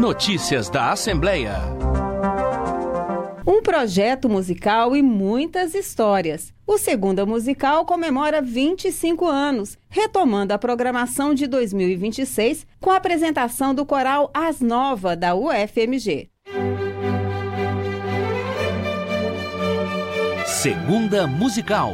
Notícias da Assembleia. Um projeto musical e muitas histórias. O Segunda Musical comemora 25 anos, retomando a programação de 2026 com a apresentação do coral As Nova, da UFMG. Segunda Musical.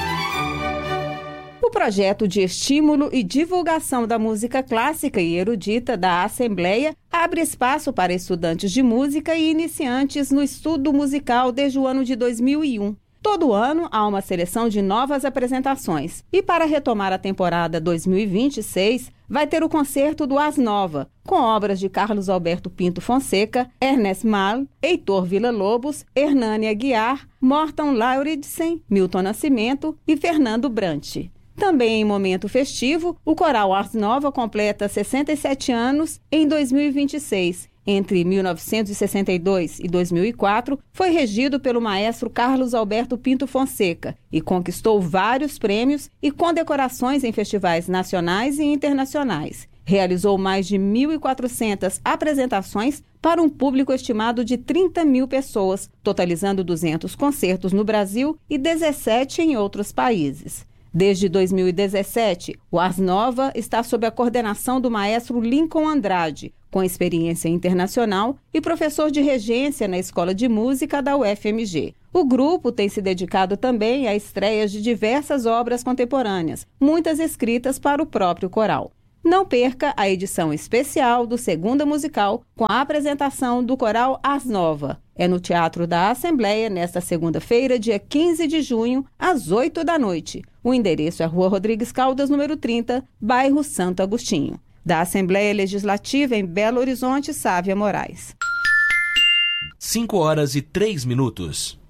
O projeto de estímulo e divulgação da música clássica e erudita da Assembleia abre espaço para estudantes de música e iniciantes no estudo musical desde o ano de 2001. Todo ano há uma seleção de novas apresentações. E para retomar a temporada 2026, vai ter o concerto do As Nova, com obras de Carlos Alberto Pinto Fonseca, Ernest Mal, Heitor Villa-Lobos, Hernani Aguiar, Morton Lauridsen, Milton Nascimento e Fernando Brant. Também em momento festivo, o coral As Nova completa 67 anos em 2026. Entre 1962 e 2004, foi regido pelo maestro Carlos Alberto Pinto Fonseca e conquistou vários prêmios e condecorações em festivais nacionais e internacionais. Realizou mais de 1.400 apresentações para um público estimado de 30 mil pessoas, totalizando 200 concertos no Brasil e 17 em outros países. Desde 2017, o As Nova está sob a coordenação do maestro Lincoln Andrade, com experiência internacional e professor de regência na Escola de Música da UFMG. O grupo tem se dedicado também a estreias de diversas obras contemporâneas, muitas escritas para o próprio coral. Não perca a edição especial do Segunda Musical com a apresentação do coral As Nova. É no Teatro da Assembleia, nesta segunda-feira, dia 15 de junho, às 8 da noite. O endereço é Rua Rodrigues Caldas, número 30, bairro Santo Agostinho. Da Assembleia Legislativa em Belo Horizonte, Sávia Moraes. 5 horas e 3 minutos.